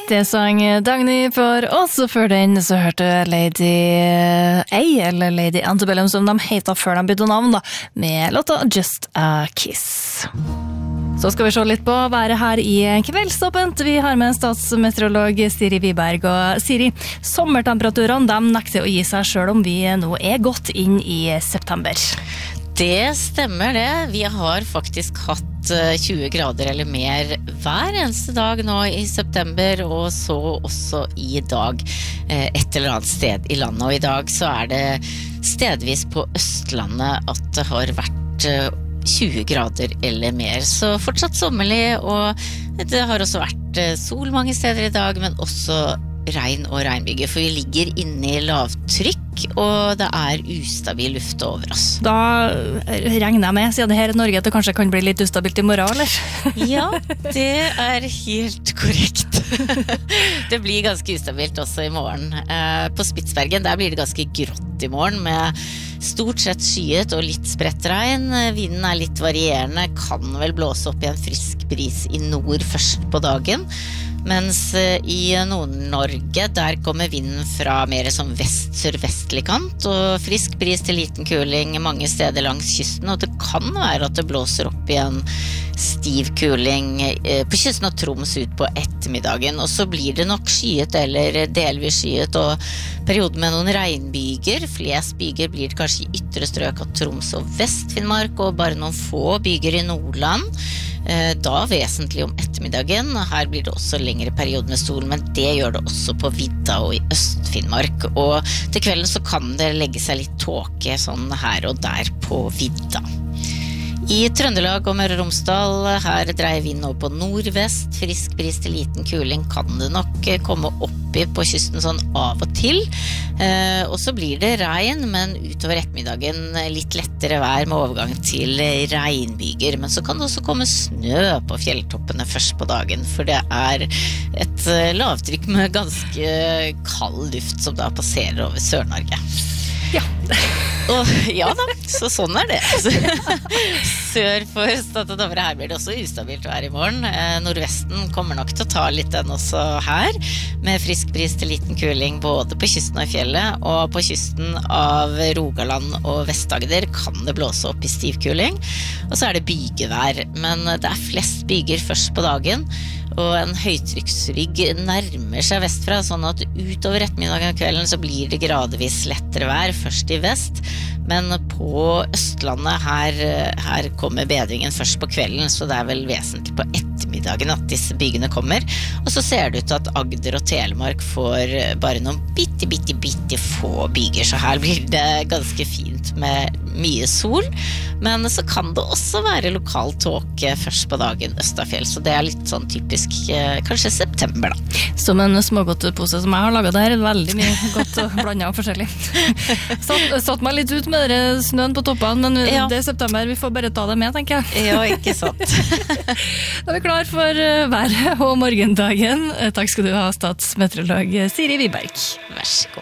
Det sang Dagny for oss, og før den så hørte Lady A, eller Lady Antebellum som de heter før de bytte navn da, med låta Just a Kiss. Så skal vi se litt på været her i Kveldsåpent. Vi har med statsmeteorolog Siri Wiberg. Og Siri, sommertemperaturene de nekter å gi seg selv om vi nå godt inn i september. Det stemmer det. Vi har faktisk hatt 20 grader eller mer hver eneste dag nå i september, og så også i dag et eller annet sted i landet. Og i dag så det stedvis på Østlandet at det har vært 20 grader eller mer. Så fortsatt sommerlig, og det har også vært sol mange steder i dag, men også regn og regnbyger, for vi ligger inne i lavtrykk, og det ustabil luft over oss. Da regner jeg med, siden det her i Norge, at det kanskje kan bli litt ustabilt i morgen, eller? Ja, det helt korrekt. Det blir ganske ustabilt også i morgen. På Spitsbergen, der blir det ganske grått i morgen, med stort sett skyet og litt spredt regn. Vinden litt varierende, kan vel blåse opp i en frisk bris i nord først på dagen. Mens i Nord-Norge, der kommer vinden fra mer som vest-sørvestlig kant, og frisk bris til liten kuling mange steder langs kysten, og det kan være at det blåser opp i en stiv kuling på kysten av Troms ut på ettermiddagen, og så blir det nok skyet eller delvis skyet, og perioden med noen regnbyger. Flest byger blir det kanskje i ytre strøk av Troms og Vest-Finnmark, og bare noen få byger i Nordland. Da vesentlig om ettermiddagen. Her blir det også lengre perioder med sol, men det gjør det også på vidda og i Øst-Finnmark. Og til kvelden så kan det legge seg litt tåke sånn her og der på vidda. I Trøndelag og Møre og Romsdal, her dreier vinden over på nordvest, frisk bris til liten kuling kan det nok komme oppi på kysten sånn av og til. Og så blir det regn, men utover ettermiddagen litt lettere vær med overgang til regnbyger. Men så kan det også komme snø på fjelltoppene først på dagen, for det et lavtrykk med ganske kald luft som da passerer over Sør-Norge. Ja. Og ja da, så sånn det. Sør for Stad og Dovre, her blir det også ustabilt vær i morgen. Nordvesten kommer nok til å ta litt den også her, med frisk bris til liten kuling både på kysten og i fjellet, og på kysten av Rogaland og Vest-Agder kan det blåse opp i stiv kuling, og så det bygevær, men det flest byger først på dagen, og en høytrykksrygg nærmer seg vestfra, sånn at utover ettermiddagen og kvelden så blir det gradvis lettere vær, først i vest, men på Østlandet her kommer bedringen først på kvelden, så det vel vesentlig på ettermiddagen at disse bygene kommer, og så ser det ut til at Agder og Telemark får bare noen bitte få byger, så her blir det ganske fint med mye sol, men så kan det også være lokal tåke først på dagen østafjell, så det litt sånn typisk kanskje september da. Som en smågodtpose som jeg har laget der, veldig mye godt og blandet og forskjellig. Satt meg litt ut med snøen på toppene, men ja. Det september, vi får bare ta det med, tenker jeg. Ja, ikke sant. Da vi klar for været og morgendagen. Takk skal du ha, statsmeteorolog Siri Wiberg. Vær så god.